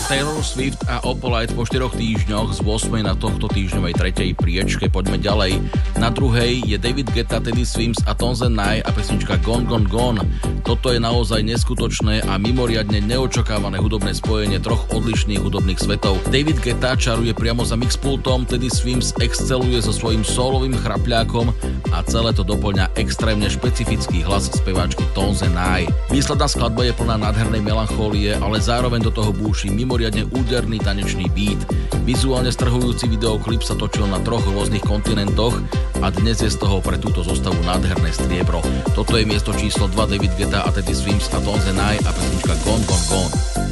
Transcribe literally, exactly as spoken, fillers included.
Taylor Swift a Opalite po štyroch týždňoch z ôsmej na tohto týždňovej tretej priečke. Poďme ďalej. Na druhej je David Guetta, Teddy Swims a Tones and I a pesnička Gone Gone Gone. Toto je naozaj neskutočné a mimoriadne neočakávané hudobné spojenie troch odlišných hudobných svetov. David Guetta čaruje priamo za mixpultom, Teddy Swims exceluje so svojím solovým chrapľákom a celé to doplňa extrémne špecifický hlas speváčky Tones and I. Výsledná skladba je plná nádhernej melanchólie, ale zároveň do toho búši mimoriadne úderný tanečný beat. Vizuálne strhujúci videoklip sa točil na troch rôznych kontinentoch a dnes je z toho pre túto zostavu nádherné striebro. Toto je miesto číslo dva, David Guetta a Teddy Swims a Tones and I a pesnička Gone Gone Gone.